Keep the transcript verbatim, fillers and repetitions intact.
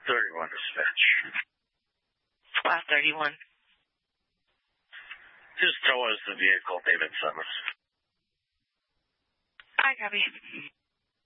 thirty-one dispatch. Flat thirty-one. Just tow us the vehicle, David Summers. I copy.